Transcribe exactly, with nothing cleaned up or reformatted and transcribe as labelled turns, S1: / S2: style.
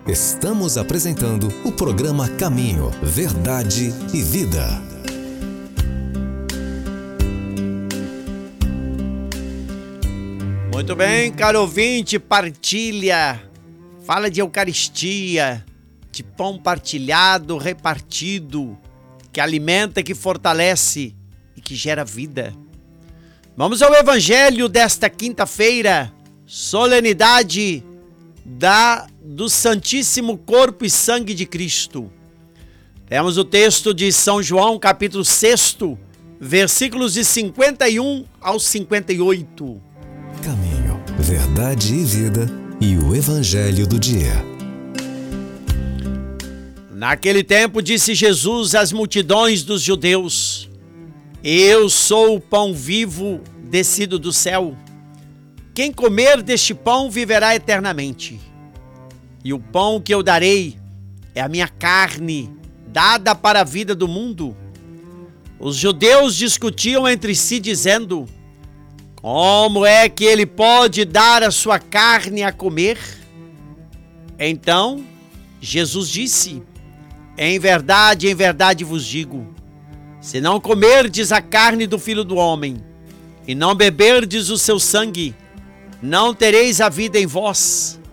S1: Estamos apresentando o programa Caminho, Verdade e Vida.
S2: Muito bem, caro ouvinte, partilha, fala de Eucaristia, de pão partilhado, repartido, que alimenta, que fortalece e que gera vida. Vamos ao Evangelho desta quinta-feira, solenidade da, do Santíssimo Corpo e Sangue de Cristo. Temos o texto de São João, capítulo seis, versículos de cinquenta e um ao cinquenta e oito.
S1: Caminho, Verdade e Vida e o Evangelho do dia.
S2: Naquele tempo disse Jesus às multidões dos judeus: Eu sou o pão vivo descido do céu. Quem comer deste pão viverá eternamente. E o pão que eu darei é a minha carne, dada para a vida do mundo. Os judeus discutiam entre si, dizendo: Como é que ele pode dar a sua carne a comer? Então, Jesus disse: Em verdade, em verdade vos digo, se não comerdes a carne do Filho do Homem, e não beberdes o seu sangue, não tereis a vida em vós.